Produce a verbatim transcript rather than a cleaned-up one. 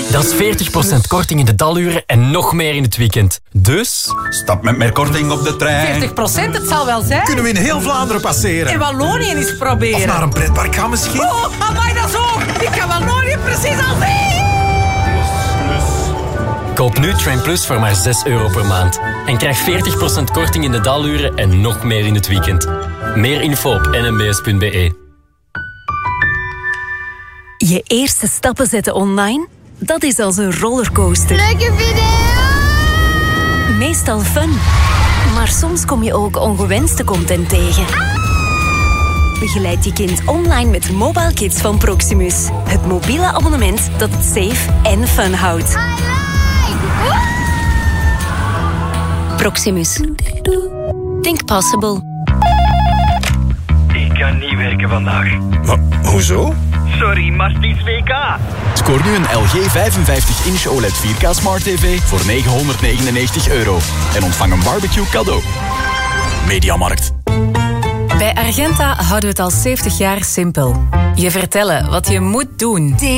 Dat is veertig procent korting in de daluren en nog meer in het weekend. Dus... Stap met meer korting op de trein. veertig procent, het zal wel zijn. Kunnen we in heel Vlaanderen passeren? In Wallonië eens proberen. Of naar een pretpark gaan misschien? Oh, amai, dat is ook. Ik kan Wallonië precies al zien. Koop nu Train Plus voor maar zes euro per maand. En krijg veertig procent korting in de daluren en nog meer in het weekend. Meer info op n m b s punt b e. Je eerste stappen zetten online? Dat is als een rollercoaster. Leuke video! Meestal fun. Maar soms kom je ook ongewenste content tegen. Begeleid je kind online met Mobile Kids van Proximus. Het mobiele abonnement dat het safe en fun houdt. Proximus. Think possible. Ik kan niet werken vandaag. Maar, hoezo? Sorry, maar het is W K. Scoor nu een L G vijfenvijftig inch O L E D vier K Smart T V voor negenhonderdnegenennegentig euro. En ontvang een barbecue cadeau. Mediamarkt. Bij Argenta houden we het al zeventig jaar simpel. Je vertellen wat je moet doen.